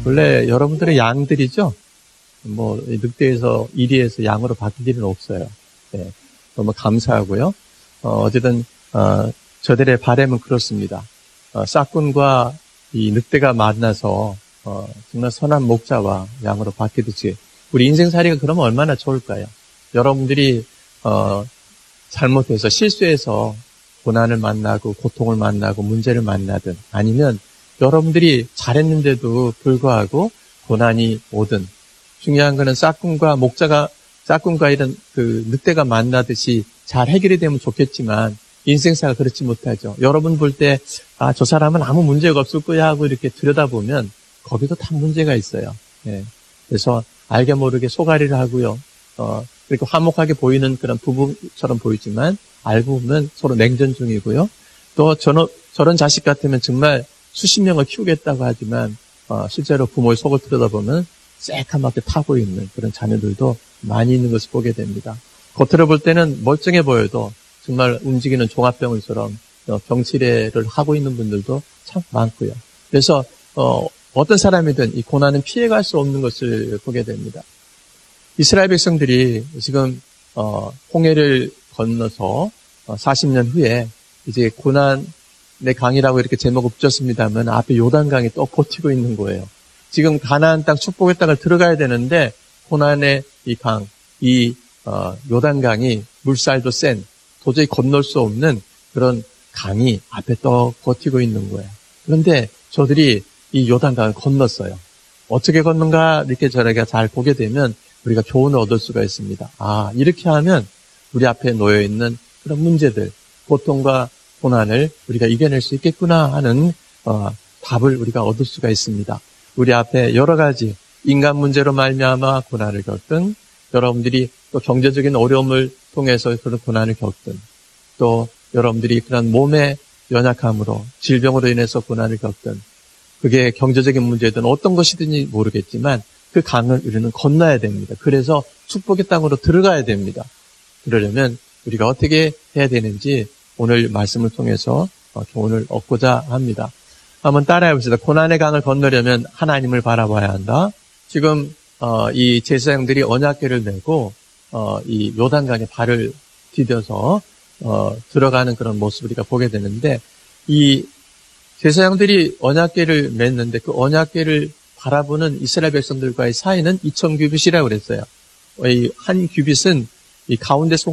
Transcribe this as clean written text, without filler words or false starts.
원래 여러분들의 양들이죠. 늑대에서 이리에서 양으로 바뀔 일은 없어요. 네, 너무 감사하고요. 어쨌든 저들의 바람은 그렇습니다. 싹군과 이 늑대가 만나서 정말 선한 목자와 양으로 바뀌듯이 우리 인생살이가 그러면 얼마나 좋을까요? 여러분들이 잘못해서 실수해서 고난을 만나고 고통을 만나고 문제를 만나든 아니면 여러분들이 잘했는데도 불구하고 고난이 오든 중요한 거는 싹군과 이런 그 늑대가 만나듯이 잘 해결이 되면 좋겠지만 인생사가 그렇지 못하죠. 여러분 볼 때 저 사람은 아무 문제가 없을 거야 하고 이렇게 들여다보면 거기도 다 문제가 있어요. 예. 그래서 알게 모르게 소가리를 하고요. 그렇게 화목하게 보이는 그런 부부처럼 보이지만 알고 보면 서로 냉전 중이고요. 또 저런 자식 같으면 정말 수십 명을 키우겠다고 하지만 실제로 부모의 속을 들여다보면 새카맣게 타고 있는 그런 자녀들도 많이 있는 것을 보게 됩니다. 겉으로 볼 때는 멀쩡해 보여도 정말 움직이는 종합병원처럼 병치레를 하고 있는 분들도 참 많고요. 그래서 어떤 사람이든 이 고난은 피해갈 수 없는 것을 보게 됩니다. 이스라엘 백성들이 지금 홍해를 건너서 40년 후에 이제 고난의 강이라고 이렇게 제목을 붙였습니다만 앞에 요단강이 또 버티고 있는 거예요. 지금 가나안 땅 축복의 땅을 들어가야 되는데 고난의 이 강, 요단강이 물살도 센 도저히 건널 수 없는 그런 강이 앞에 또 버티고 있는 거예요. 그런데 저들이 이 요단강을 건넜어요. 어떻게 건는가 이렇게 저희가 잘 보게 되면 우리가 교훈을 얻을 수가 있습니다. 이렇게 하면 우리 앞에 놓여있는 그런 문제들, 고통과 고난을 우리가 이겨낼 수 있겠구나 하는 답을 우리가 얻을 수가 있습니다. 우리 앞에 여러 가지 인간 문제로 말미암아 고난을 겪든 여러분들이 또 경제적인 어려움을 통해서 그런 고난을 겪든 또 여러분들이 그런 몸의 연약함으로 질병으로 인해서 고난을 겪든 그게 경제적인 문제든 어떤 것이든지 모르겠지만 그 강을 우리는 건너야 됩니다. 그래서 축복의 땅으로 들어가야 됩니다. 그러려면 우리가 어떻게 해야 되는지 오늘 말씀을 통해서 교훈을 얻고자 합니다. 한번 따라해 봅시다. 고난의 강을 건너려면 하나님을 바라봐야 한다. 지금 이 제사장들이 언약궤를 메고 이 요단강에 발을 디뎌서 들어가는 그런 모습을 우리가 보게 되는데 이 제사장들이 언약궤를 맸는데 그 언약궤를 바라보는 이스라엘 백성들과의 사이는 2000규빗이라고 그랬어요. 이 한 규빗은 이 가운데